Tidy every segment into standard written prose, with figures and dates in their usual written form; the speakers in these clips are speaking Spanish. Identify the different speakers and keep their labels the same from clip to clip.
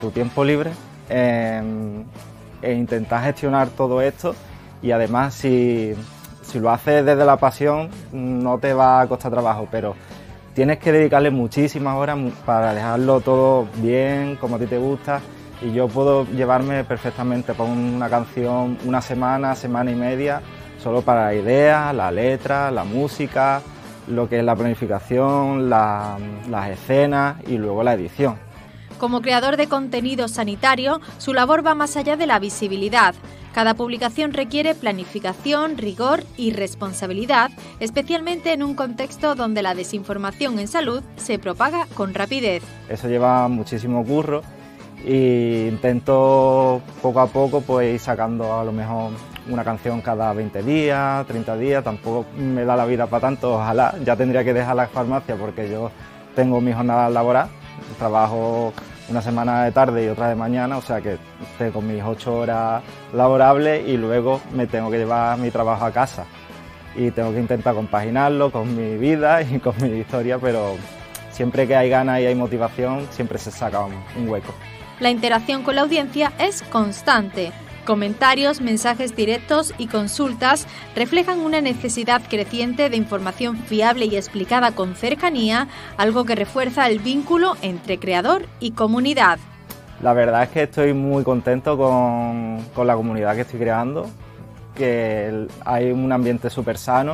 Speaker 1: tu tiempo libre e intentar gestionar todo esto, y además si lo haces desde la pasión no te va a costar trabajo, pero tienes que dedicarle muchísimas horas para dejarlo todo bien, como a ti te gusta, y yo puedo llevarme perfectamente por una canción una semana, semana y media, solo para la idea, la letra, la música, lo que es la planificación, las escenas y luego la edición.
Speaker 2: Como creador de contenido sanitario, su labor va más allá de la visibilidad. Cada publicación requiere planificación, rigor y responsabilidad, especialmente en un contexto donde la desinformación en salud se propaga con rapidez.
Speaker 1: Eso lleva muchísimo curro e intento poco a poco pues ir sacando a lo mejor una canción cada 20 días, 30 días, tampoco me da la vida para tanto, ojalá, ya tendría que dejar la farmacia porque yo tengo mi jornada laboral, trabajo una semana de tarde y otra de mañana, o sea que tengo mis 8 horas laborables y luego me tengo que llevar mi trabajo a casa y tengo que intentar compaginarlo con mi vida y con mi historia, pero siempre que hay ganas y hay motivación siempre se saca un hueco.
Speaker 2: La interacción con la audiencia es constante. Comentarios, mensajes directos y consultas reflejan una necesidad creciente de información fiable y explicada con cercanía, algo que refuerza el vínculo entre creador y comunidad.
Speaker 1: La verdad es que estoy muy contento con la comunidad que estoy creando, que hay un ambiente súper sano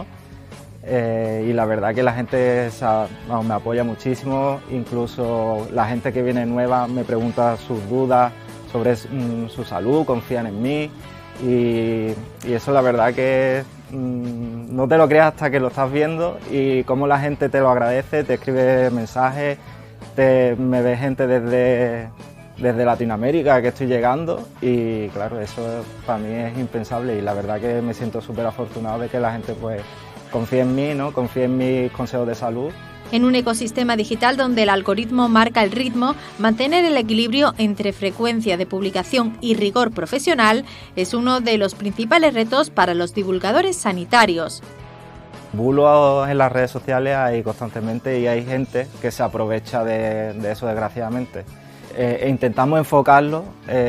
Speaker 1: y la verdad que la gente me apoya muchísimo, incluso la gente que viene nueva me pregunta sus dudas sobre su salud, confían en mí y eso la verdad que no te lo creas hasta que lo estás viendo y cómo la gente te lo agradece, te escribe mensajes, me ve gente desde Latinoamérica que estoy llegando y claro, eso para mí es impensable y la verdad que me siento súper afortunado de que la gente pues confíe en mí, ¿no? Confíe en mis consejos de salud.
Speaker 2: En un ecosistema digital donde el algoritmo marca el ritmo, mantener el equilibrio entre frecuencia de publicación y rigor profesional es uno de los principales retos para los divulgadores sanitarios.
Speaker 1: Bulos en las redes sociales hay constantemente y hay gente que se aprovecha de eso desgraciadamente. Intentamos enfocarlo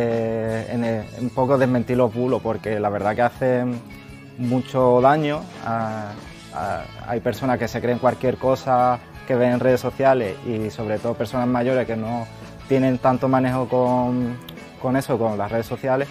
Speaker 1: en un poco desmentir los bulos porque la verdad que hacen mucho daño. Hay personas que se creen cualquier cosa que ven en redes sociales y sobre todo personas mayores que no tienen tanto manejo con eso, con las redes sociales.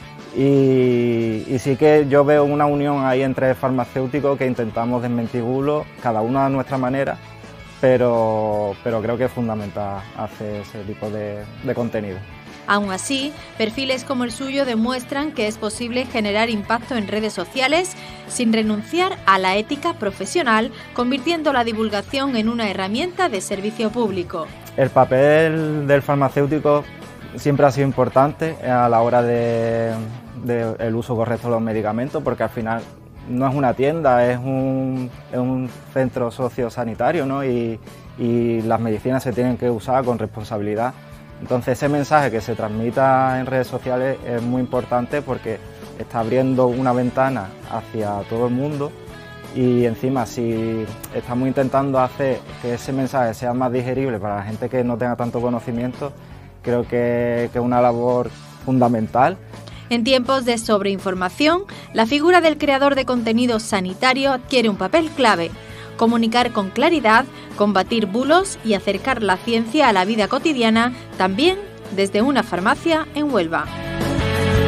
Speaker 1: Y sí que yo veo una unión ahí entre farmacéuticos que intentamos desmentir bulos, cada uno a nuestra manera, pero creo que es fundamental hacer ese tipo de contenido.
Speaker 2: Aún así, perfiles como el suyo demuestran que es posible generar impacto en redes sociales sin renunciar a la ética profesional, convirtiendo la divulgación en una herramienta de servicio público.
Speaker 1: El papel del farmacéutico siempre ha sido importante a la hora del uso correcto de los medicamentos, porque al final no es una tienda, es un centro sociosanitario, ¿no? Y las medicinas se tienen que usar con responsabilidad. Entonces ese mensaje que se transmita en redes sociales es muy importante porque está abriendo una ventana hacia todo el mundo y encima si estamos intentando hacer que ese mensaje sea más digerible para la gente que no tenga tanto conocimiento, creo que es una labor fundamental.
Speaker 2: En tiempos de sobreinformación, la figura del creador de contenido sanitario adquiere un papel clave. Comunicar con claridad, combatir bulos y acercar la ciencia a la vida cotidiana, también desde una farmacia en Huelva.